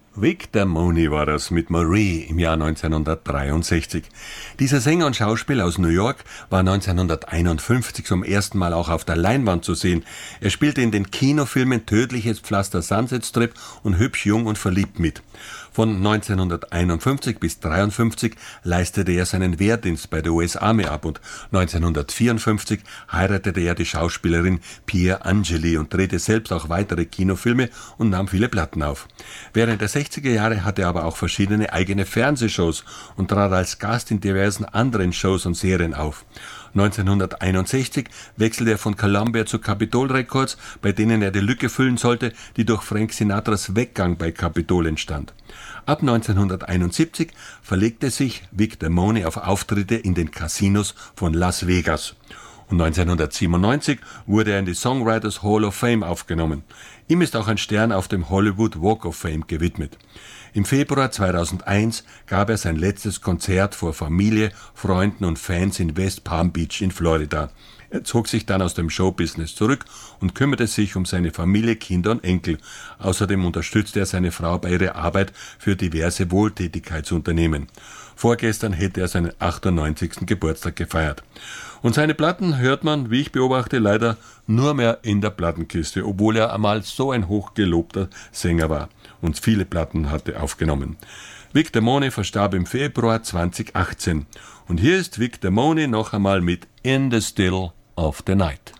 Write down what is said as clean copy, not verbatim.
Vic Damone war das mit Marie im Jahr 1963. Dieser Sänger und Schauspieler aus New York war 1951 zum ersten Mal auch auf der Leinwand zu sehen. Er spielte in den Kinofilmen Tödliches Pflaster, Sunset Strip und Hübsch, jung und verliebt mit. Von 1951 bis 1953 leistete er seinen Wehrdienst bei der US Army ab und 1954 heiratete er die Schauspielerin Pia Angeli und drehte selbst auch weitere Kinofilme und nahm viele Platten auf. Während der 60er Jahre hatte er aber auch verschiedene eigene Fernsehshows und trat als Gast in diversen anderen Shows und Serien auf. 1961 wechselte er von Columbia zu Capitol Records, bei denen er die Lücke füllen sollte, die durch Frank Sinatras Weggang bei Capitol entstand. Ab 1971 verlegte sich Vic Damone auf Auftritte in den Casinos von Las Vegas. Und 1997 wurde er in die Songwriters Hall of Fame aufgenommen. Ihm ist auch ein Stern auf dem Hollywood Walk of Fame gewidmet. Im Februar 2001 gab er sein letztes Konzert vor Familie, Freunden und Fans in West Palm Beach in Florida. Er zog sich dann aus dem Showbusiness zurück und kümmerte sich um seine Familie, Kinder und Enkel. Außerdem unterstützte er seine Frau bei ihrer Arbeit für diverse Wohltätigkeitsunternehmen. Vorgestern hätte er seinen 98. Geburtstag gefeiert. Und seine Platten hört man, wie ich beobachte, leider nur mehr in der Plattenkiste, obwohl er einmal so ein hochgelobter Sänger war und viele Platten hatte aufgenommen. Vic Damone verstarb im Februar 2018. Und hier ist Vic Damone noch einmal mit In the Still of the Night.